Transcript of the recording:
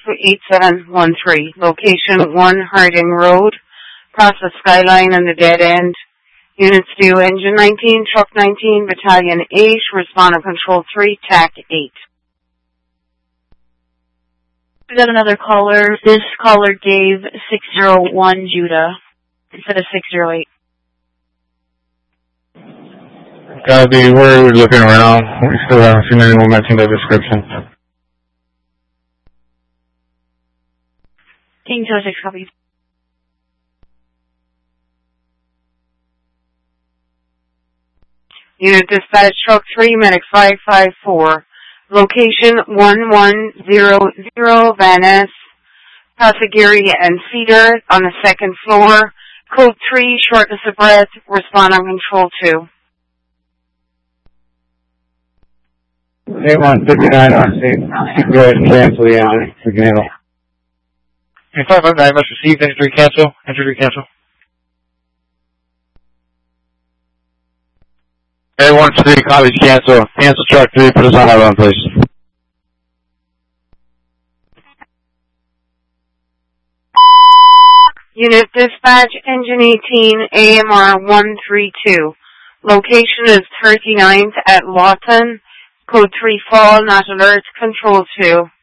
8713. Location 1 Harding Road. Process Skyline and the dead end. Units due Engine 19, Truck 19, Battalion 8, Respond on Control 3, TAC 8. We got another caller. This caller gave 601 Judah instead of 608. Copy, we're looking around. We still haven't seen anyone matching the description. King 206 copies. Unit Dispatch Truck 3, Medic 554. Location 1100 Van Ness, Passagery and Cedar on the second floor. Code 3, shortness of breath. Respond on Control 2. 8159 on safe. Go ahead and cancel the engine. We can handle. 559 must receive. Entry cancel. Entry cancel. 813 college cancel. Cancel truck 3. Put us on our run, please. Unit Dispatch Engine 18 AMR 132. Location is 39th at Lawton. Code 3 fall, not alert. Control 2.